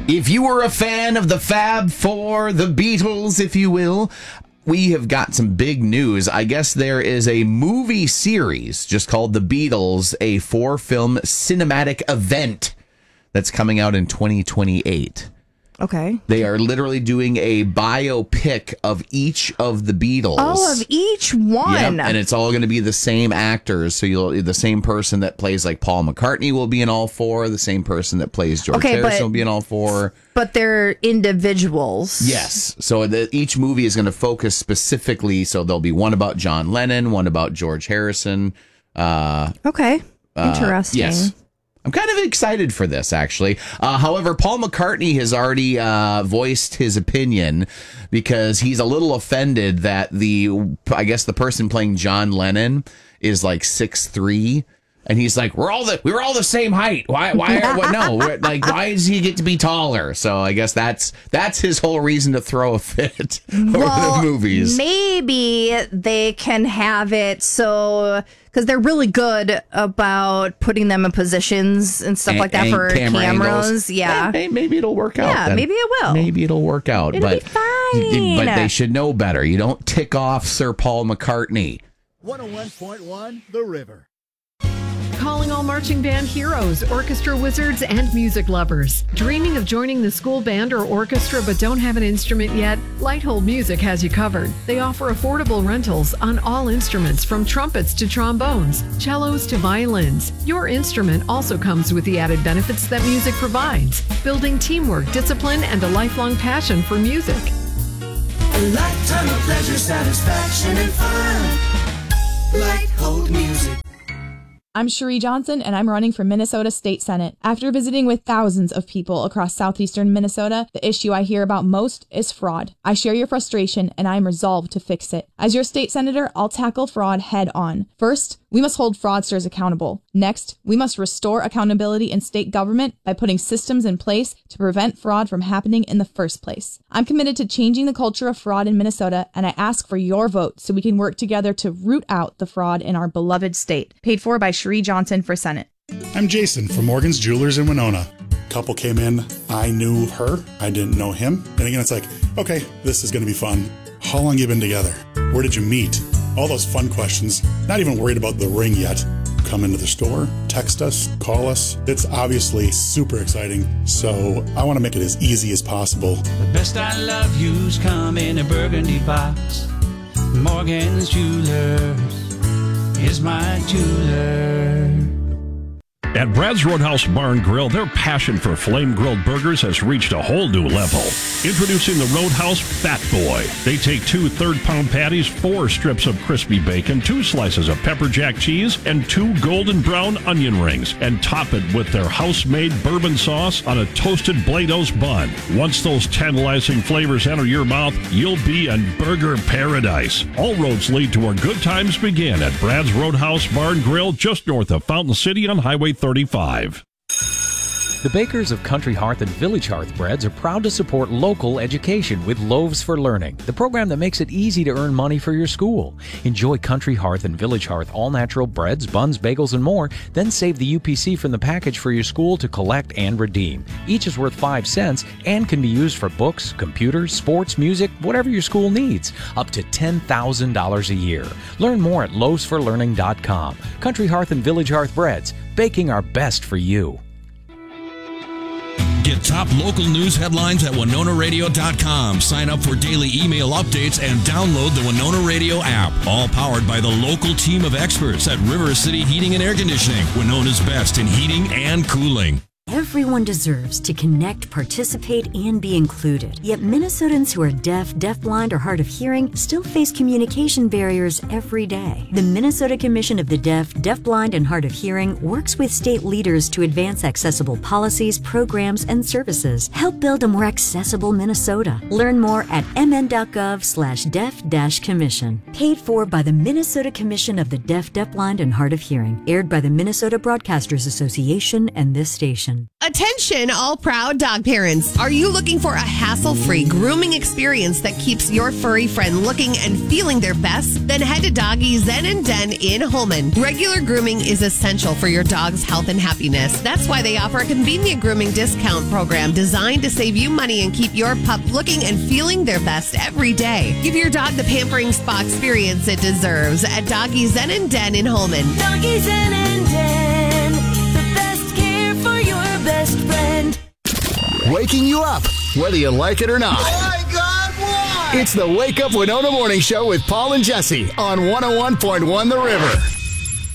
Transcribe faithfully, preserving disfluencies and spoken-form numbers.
If you were a fan of the Fab Four, the Beatles, if you will, we have got some big news. I guess there is a movie series just called The Beatles, a four-film cinematic event that's coming out in twenty twenty-eight. Okay. They are literally doing a biopic of each of the Beatles. Oh, of each one. Yep, and it's all going to be the same actors. So you'll the same person that plays like Paul McCartney will be in all four. The same person that plays George okay, Harrison but, will be in all four. But they're individuals. Yes. So the, each movie is going to focus specifically. So there'll be one about John Lennon, one about George Harrison. Uh, okay. Interesting. Uh, yes. I'm kind of excited for this, actually. Uh, however, Paul McCartney has already uh, voiced his opinion because he's a little offended that the, I guess the person playing John Lennon is like six three. And he's like, we're all the we were all the same height. Why? Why? What, no, we're, like, why does he get to be taller? So I guess that's that's his whole reason to throw a fit over well, the movies. Maybe they can have it so because they're really good about putting them in positions and stuff and, like that for camera cameras. Angles. Yeah, maybe, maybe it'll work out. Yeah, then. maybe it will. Maybe it'll work out. It'll but be fine. But they should know better. You don't tick off Sir Paul McCartney. one oh one point one The River. Calling all marching band heroes, orchestra wizards, and music lovers. Dreaming of joining the school band or orchestra but don't have an instrument yet? Lighthold Music has you covered. They offer affordable rentals on all instruments from trumpets to trombones, cellos to violins. Your instrument also comes with the added benefits that music provides, building teamwork, discipline, and a lifelong passion for music. A lifetime of pleasure, satisfaction, and fun. Lighthold Music. I'm Cherie Johnson, and I'm running for Minnesota State Senate. After visiting with thousands of people across southeastern Minnesota, the issue I hear about most is fraud. I share your frustration, and I am resolved to fix it. As your state senator, I'll tackle fraud head on. First, we must hold fraudsters accountable. Next, we must restore accountability in state government by putting systems in place to prevent fraud from happening in the first place. I'm committed to changing the culture of fraud in Minnesota, and I ask for your vote so we can work together to root out the fraud in our beloved state. Paid for by Cherie Johnson for Senate. I'm Jason from Morgan's Jewelers in Winona. Couple came in, I knew her, I didn't know him. And again, it's like, okay, this is going to be fun. How long you been together? Where did you meet? All those fun questions, not even worried about the ring yet. Come into the store, text us, call us. It's obviously super exciting, so I want to make it as easy as possible. The best I love you's come in a burgundy box. Morgan's Jewelers is my jeweler. At Brad's Roadhouse Bar and Grill, their passion for flame-grilled burgers has reached a whole new level. Introducing the Roadhouse Fat Boy. They take two third-pound patties, four strips of crispy bacon, two slices of pepper jack cheese, and two golden brown onion rings, and top it with their house-made bourbon sauce on a toasted Blados bun. Once those tantalizing flavors enter your mouth, you'll be in burger paradise. All roads lead to where good times begin at Brad's Roadhouse Bar and Grill, just north of Fountain City on Highway thirty-five. The bakers of Country Hearth and Village Hearth Breads are proud to support local education with Loaves for Learning, the program that makes it easy to earn money for your school. Enjoy Country Hearth and Village Hearth all-natural breads, buns, bagels, and more, then save the U P C from the package for your school to collect and redeem. Each is worth five cents and can be used for books, computers, sports, music, whatever your school needs, up to ten thousand dollars a year. Learn more at loaves for learning dot com. Country Hearth and Village Hearth Breads, baking our best for you. Get top local news headlines at winona radio dot com. Sign up for daily email updates and download the Winona Radio app. All powered by the local team of experts at River City Heating and Air Conditioning, Winona's best in heating and cooling. Everyone deserves to connect, participate, and be included. Yet Minnesotans who are deaf, deafblind, or hard of hearing still face communication barriers every day. The Minnesota Commission of the Deaf, Deafblind, and Hard of Hearing works with state leaders to advance accessible policies, programs, and services. Help build a more accessible Minnesota. Learn more at mn.gov slash deaf dash commission. Paid for by the Minnesota Commission of the Deaf, Deafblind, and Hard of Hearing. Aired by the Minnesota Broadcasters Association and this station. Attention, all proud dog parents. Are you looking for a hassle-free grooming experience that keeps your furry friend looking and feeling their best? Then head to Doggy Zen and Den in Holman. Regular grooming is essential for your dog's health and happiness. That's why they offer a convenient grooming discount program designed to save you money and keep your pup looking and feeling their best every day. Give your dog the pampering spa experience it deserves at Doggy Zen and Den in Holman. Doggy Zen and Den, the best care for your best friend. Waking you up, whether you like it or not. Oh my God, why? It's the Wake Up Winona Morning Show with Paul and Jesse on one oh one point one The River.